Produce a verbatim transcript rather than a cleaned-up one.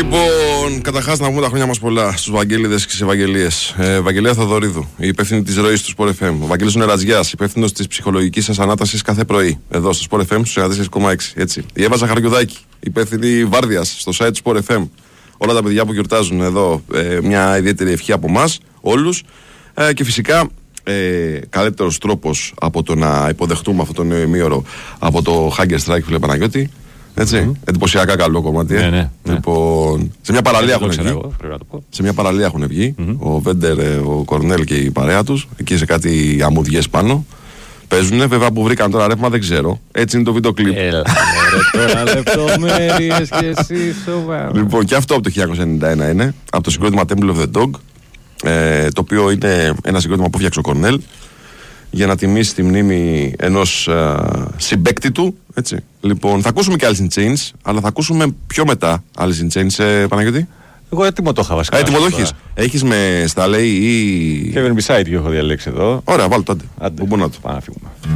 Λοιπόν, καταρχάς να πούμε τα χρόνια μας πολλά στους Βαγγέλιδες και στις Ευαγγελίες. Ε, Βαγγελία Θοδωρίδου, η υπεύθυνη της ροής του Sport εφ εμ. Ο Βαγγέλης Νεραζιάς, υπεύθυνος της ψυχολογικής σας ανάτασης κάθε πρωί. Εδώ στο Sport εφ εμ, στους ενενήντα τέσσερα κόμμα έξι. Έτσι. Η Εύα Ζαχαριουδάκη, υπεύθυνη βάρδιας στο site του Sport εφ εμ. Όλα τα παιδιά που γιορτάζουν εδώ, ε, μια ιδιαίτερη ευχή από εμάς, όλους. Ε, και φυσικά, ε, καλύτερος τρόπος από το να υποδεχτούμε αυτό το νέο ημίωρο από το Hanger Strike, φίλε Παναγιώτη. Έτσι, mm-hmm. εντυπωσιακά καλό κομμάτι. Ε. Ναι, ναι, ναι. Λοιπόν, σε μια παραλία έχουν βγει. Εγώ, σε μια παραλία έχουν βγει. Mm-hmm. Ο Βέντερ, ο Κορνέλ και η παρέα τους. Εκεί σε κάτι αμμουδιές πάνω. Παίζουνε. Βέβαια που βρήκαν τώρα ρεύμα δεν ξέρω. Έτσι είναι το βίντεο κλιπ. Έλα, ρε, τώρα λεπτομέρειες και εσύ σοβαρά. Λοιπόν, και αυτό από το χίλια εννιακόσια ενενήντα ένα είναι. Από το συγκρότημα Temple of the Dog. Ε, το οποίο είναι ένα συγκρότημα που φτιάξε ο Κορνέλ για να τιμήσει τη μνήμη ενός uh, συμπαίκτη του, έτσι. Λοιπόν, θα ακούσουμε και Alice in Chains, αλλά θα ακούσουμε πιο μετά Alice in Chains, ε, Παναγιώτη. Εγώ έτοιμο το είχα βασικά. Α, έτοιμο το έχεις. Έχεις με Σταλέι ή... Kevin Beside έχω διαλέξει εδώ. Ωραία, βάλω τότε. Άντε, Πού να το. πάμε να φύγουμε.